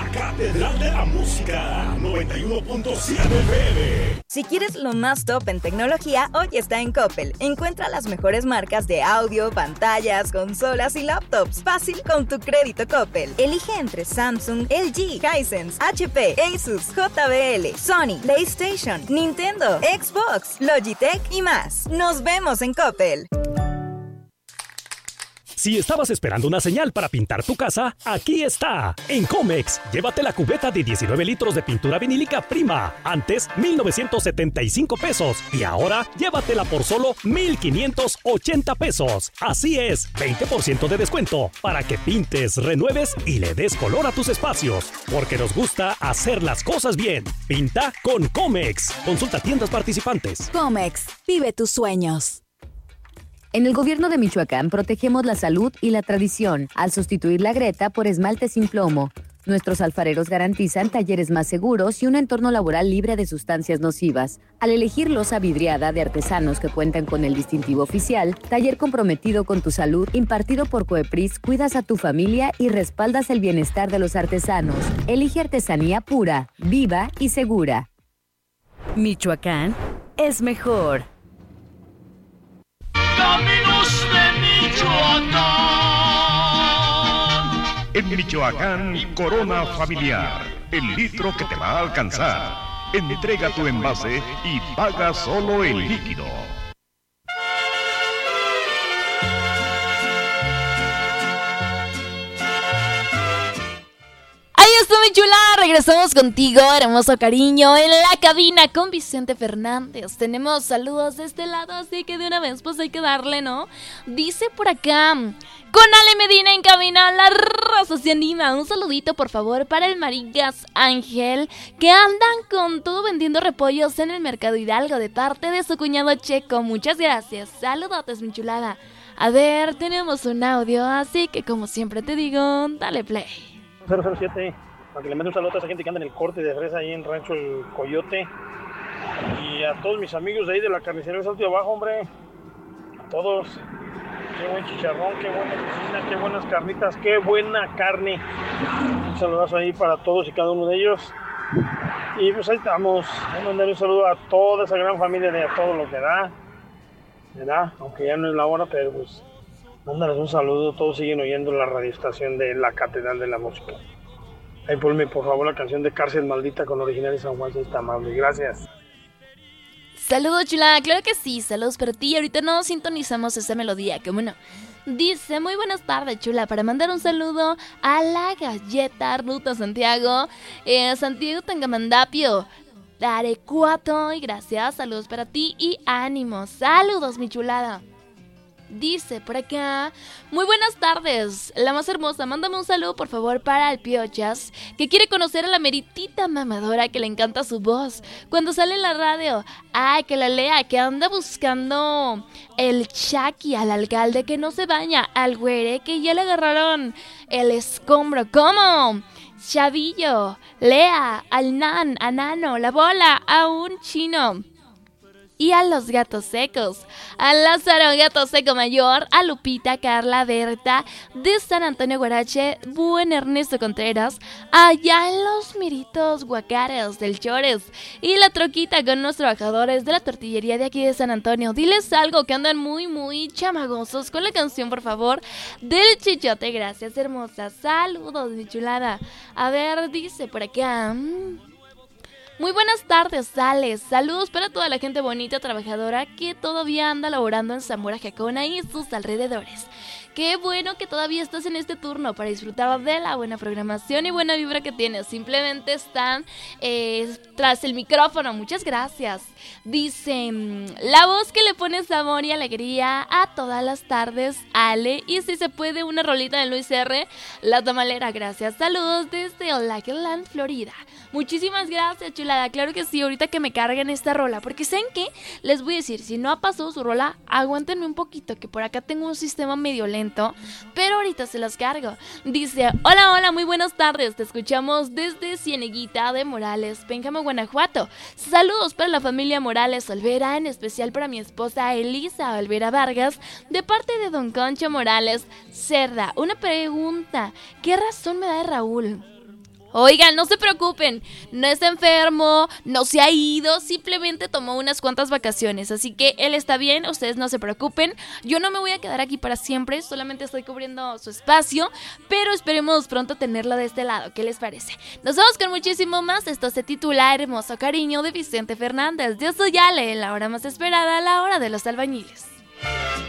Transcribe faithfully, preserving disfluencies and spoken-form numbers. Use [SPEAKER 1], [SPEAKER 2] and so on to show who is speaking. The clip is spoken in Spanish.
[SPEAKER 1] La Catedral de la Música, noventa y uno punto siete F M.
[SPEAKER 2] Si quieres lo más top en tecnología, hoy está en Coppel. Encuentra las mejores marcas de audio, pantallas, consolas y laptops. Fácil con tu crédito Coppel. Elige entre Samsung, L G, Hisense, H P, Asus, J B L, Sony, PlayStation, Nintendo, Xbox, Logitech y más. Nos vemos en Coppel.
[SPEAKER 3] Si estabas esperando una señal para pintar tu casa, aquí está. En Comex, llévate la cubeta de diecinueve litros de pintura vinílica Prima. Antes, mil novecientos setenta y cinco pesos. Y ahora, llévatela por solo mil quinientos ochenta pesos. Así es, veinte por ciento de descuento para que pintes, renueves y le des color a tus espacios. Porque nos gusta hacer las cosas bien. Pinta con Comex. Consulta tiendas participantes.
[SPEAKER 4] Comex, vive tus sueños. En el gobierno de Michoacán protegemos la salud y la tradición al sustituir la greta por esmalte sin plomo. Nuestros alfareros garantizan talleres más seguros y un entorno laboral libre de sustancias nocivas. Al elegir loza vidriada de artesanos que cuentan con el distintivo oficial, taller comprometido con tu salud, impartido por COEPRIS, cuidas a tu familia y respaldas el bienestar de los artesanos. Elige artesanía pura, viva y segura. Michoacán es mejor.
[SPEAKER 5] Caminos de Michoacán.
[SPEAKER 6] En Michoacán, Corona Familiar, el litro que te va a alcanzar. Entrega tu envase y paga solo el líquido.
[SPEAKER 7] Mi chula, regresamos contigo, hermoso cariño, en la cabina con Vicente Fernández. Tenemos saludos de este lado, así que de una vez pues hay que darle, ¿no? Dice por acá, con Ale Medina en cabina, la raza se anima. Un saludito por favor para el Marigas Ángel, que andan con todo vendiendo repollos en el Mercado Hidalgo de parte de su cuñado Checo. Muchas gracias, saludotes mi chulada. A ver, tenemos un audio, así que como siempre te digo, dale play.
[SPEAKER 8] cero cero siete Para que le mande un saludo a esa gente que anda en el corte de fresa ahí en Rancho El Coyote. Y a todos mis amigos de ahí de la carnicería de Salto de Abajo, hombre. A todos. Qué buen chicharrón, qué buena cocina, qué buenas carnitas, qué buena carne. Un saludazo ahí para todos y cada uno de ellos. Y pues ahí estamos. Voy a mandar un saludo a toda esa gran familia de A Todo Lo Que Da. ¿Verdad? Aunque ya no es la hora, pero pues mándales un saludo. Todos siguen oyendo la radioestación de la Catedral de la Música. Ahí ponme por favor la canción de Cárcel Maldita con original de San Juan, está amable, gracias.
[SPEAKER 7] Saludos chula, claro que sí, saludos para ti. Ahorita no sintonizamos esa melodía, ¿cómo no? Dice, muy buenas tardes chula, para mandar un saludo a la galleta Ruta Santiago, eh, Santiago Tangamandapio, Arecuato, y gracias, saludos para ti y ánimo, saludos mi chulada. Dice por acá, muy buenas tardes, la más hermosa, mándame un saludo por favor para el Piochas, que quiere conocer a la meritita mamadora que le encanta su voz cuando sale en la radio. Ay, que la lea, que anda buscando el Chucky al alcalde que no se baña, al güere que ya le agarraron el escombro. ¿Cómo? Chavillo, Lea, al Nan, a Nano, la bola, a un chino. Y a los gatos secos, a Lázaro Gato Seco Mayor, a Lupita, Carla, Berta, de San Antonio Guarache, buen Ernesto Contreras, allá en los miritos guacares del Chores, y la troquita con los trabajadores de la tortillería de aquí de San Antonio. Diles algo, que andan muy, muy chamagosos con la canción, por favor, del Chichote. Gracias, hermosa. Saludos, mi chulada. A ver, dice por acá... Muy buenas tardes, Alex. Saludos para toda la gente bonita, trabajadora que todavía anda laborando en Zamora Jacona y sus alrededores. Qué bueno que todavía estás en este turno para disfrutar de la buena programación y buena vibra que tienes. Simplemente están eh, tras el micrófono. Muchas gracias. Dicen, la voz que le pone sabor y alegría a todas las tardes, Ale. Y si se puede, una rolita de Luis R. La Tamalera. Gracias. Saludos desde Lakeland, Florida. Muchísimas gracias, chulada. Claro que sí, ahorita que me carguen esta rola. Porque ¿saben qué? Les voy a decir, si no ha pasado su rola, aguántenme un poquito, que por acá tengo un sistema medio lento, pero ahorita se las cargo. Dice, hola, hola, muy buenas tardes. Te escuchamos desde Cieneguita de Morales, Pénjamo, Guanajuato. Saludos para la familia Morales Olvera, en especial para mi esposa Elisa Olvera Vargas, de parte de don Concho Morales Cerda. Una pregunta, ¿qué razón me da Raúl? Oigan, no se preocupen, no está enfermo, no se ha ido, simplemente tomó unas cuantas vacaciones, así que él está bien, ustedes no se preocupen. Yo no me voy a quedar aquí para siempre, solamente estoy cubriendo su espacio, pero esperemos pronto tenerlo de este lado, ¿qué les parece? Nos vamos con muchísimo más, esto se titula Hermoso Cariño de Vicente Fernández. Yo soy Ale, la hora más esperada, la hora de los albañiles.